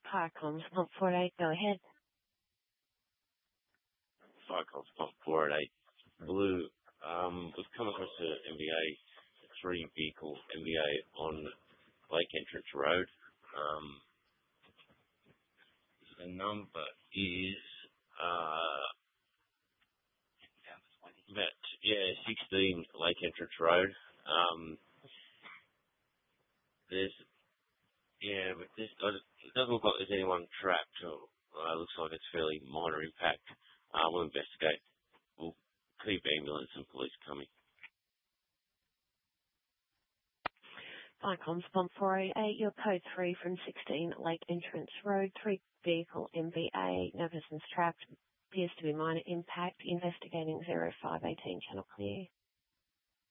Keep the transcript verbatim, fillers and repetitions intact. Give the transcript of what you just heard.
Firecoms, pump four eight, go ahead. Firecoms, pump four eight. Blue, um, we've come across an M B A, a three vehicle M B A on Lake Entrance Road. Um, the number is, uh, about, yeah, sixteen Lake Entrance Road. Um, there's, yeah, but this, it doesn't look like there's anyone trapped. Or, uh, it looks like it's fairly minor impact. Uh, we'll investigate. We'll keep ambulance and police coming. Firecoms, pump four eight eight, your code three from sixteen Lake Entrance Road, three vehicle M B A, no persons trapped, appears to be minor impact, investigating zero five eighteen channel clear.